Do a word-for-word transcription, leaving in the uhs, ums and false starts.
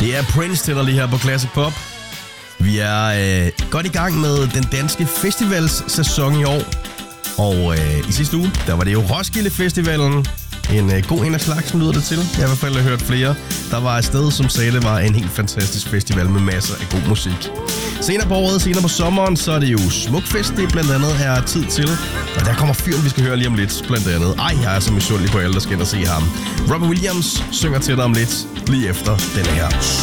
Det er Prince til dig lige her på Classic Pop. Vi er øh, godt i gang med den danske festivalssæson i år. Og øh, i sidste uge, der var det jo Roskilde Festivalen. En øh, god en af slagsen lyder det til. Jeg har i hvert fald hørt flere. Der var et sted, som sagde, det var en helt fantastisk festival med masser af god musik. Senere på året, senere på sommeren, så er det jo Smukfest, det blandt andet er tid til. Og der kommer fyren, vi skal høre lige om lidt, blandt andet. Ej, jeg er så misundelig på alle, der skal ind og se ham. Robbie Williams synger til dig om lidt, lige efter denne her.